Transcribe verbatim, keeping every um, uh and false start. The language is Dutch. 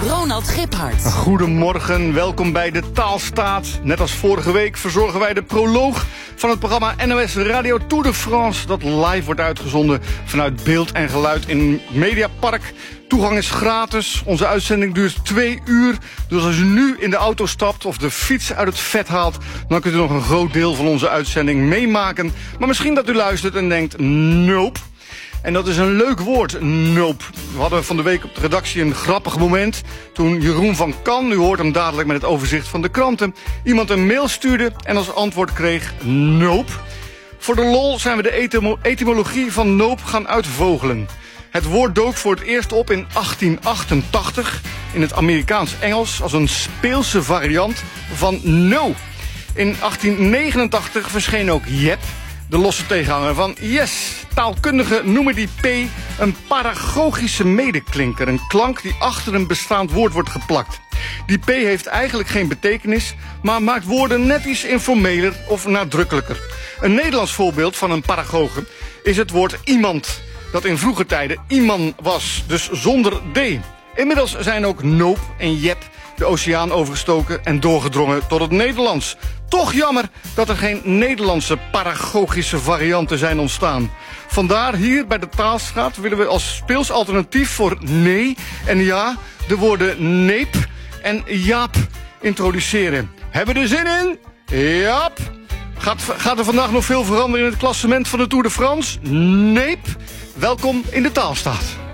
Ronald Giphart. Goedemorgen, welkom bij de Taalstaat. Net als vorige week verzorgen wij de proloog van het programma N O S Radio Tour de France, dat live wordt uitgezonden vanuit Beeld en Geluid in Mediapark. Toegang is gratis. Onze uitzending duurt twee uur. Dus als u nu in de auto stapt of de fiets uit het vet haalt, dan kunt u nog een groot deel van onze uitzending meemaken. Maar misschien dat u luistert en denkt, nope. En dat is een leuk woord, nope. We hadden van de week op de redactie een grappig moment toen Jeroen van Kan, u hoort hem dadelijk met het overzicht van de kranten, iemand een mail stuurde en als antwoord kreeg nope. Voor de lol zijn we de etymo- etymologie van nope gaan uitvogelen. Het woord dook voor het eerst op in achttien achtentachtig in het Amerikaans-Engels als een speelse variant van no. In achttien negenentachtig verscheen ook yep, de losse tegenhanger van yes. Taalkundigen noemen die P een paragogische medeklinker, een klank die achter een bestaand woord wordt geplakt. Die P heeft eigenlijk geen betekenis, maar maakt woorden net iets informeler of nadrukkelijker. Een Nederlands voorbeeld van een paragoge is het woord iemand, dat in vroege tijden iman was, dus zonder D. Inmiddels zijn ook noop en jep de oceaan overgestoken en doorgedrongen tot het Nederlands. Toch jammer dat er geen Nederlandse paragogische varianten zijn ontstaan. Vandaar hier bij de Taalstraat willen we als speels alternatief voor nee en ja de woorden neep en jaap introduceren. Hebben we er zin in? Jaap! Gaat, gaat er vandaag nog veel veranderen in het klassement van de Tour de France? Neep! Welkom in de Taalstaat.